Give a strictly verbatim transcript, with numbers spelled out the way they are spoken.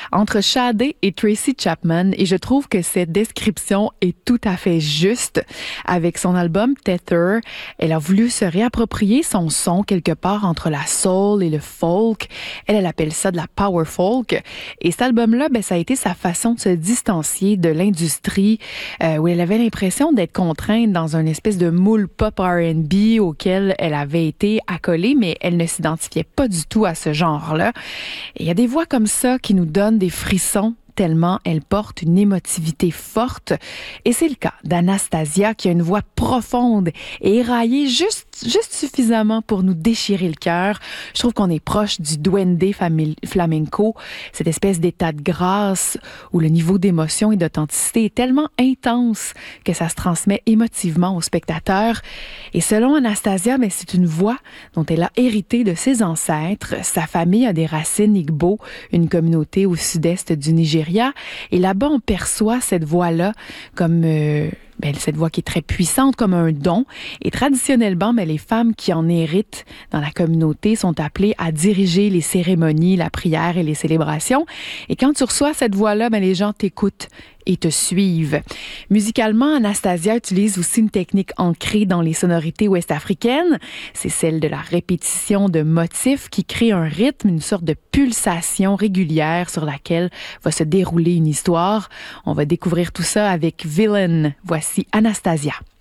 entre Sade et Tracy Chapman et je trouve que cette description est tout à fait juste. Avec son album Tether, elle a voulu se réapproprier son son quelque part entre la soul et le folk. Elle, elle appelle ça de la power folk. Et cet album-là, ben, ça a été sa façon de se distancier de l'industrie euh, où elle avait l'impression d'être contrainte dans une espèce de moule pop R and B auquel elle avait été accolée, mais elle ne s'identifiait pas du tout à ce genre-là. Et il y a des voix comme ça qui nous donnent des frissons tellement elle porte une émotivité forte. Et c'est le cas d'Anastasia qui a une voix profonde et éraillée juste, juste suffisamment pour nous déchirer le cœur. Je trouve qu'on est proche du duende flamenco, cette espèce d'état de grâce où le niveau d'émotion et d'authenticité est tellement intense que ça se transmet émotivement au spectateur. Et selon Anastasia, ben, c'est une voix dont elle a hérité de ses ancêtres. Sa famille a des racines Igbo, une communauté au sud-est du Nigeria. Et là-bas, on perçoit cette voix-là comme euh, ben, cette voix qui est très puissante, comme un don. Et traditionnellement, ben, les femmes qui en héritent dans la communauté sont appelées à diriger les cérémonies, la prière et les célébrations. Et quand tu reçois cette voix-là, ben, les gens t'écoutent et te suivent. Musicalement, Anastasia utilise aussi une technique ancrée dans les sonorités ouest-africaines. C'est celle de la répétition de motifs qui crée un rythme, une sorte de pulsation régulière sur laquelle va se dérouler une histoire. On va découvrir tout ça avec Villain. Voici Anastasia.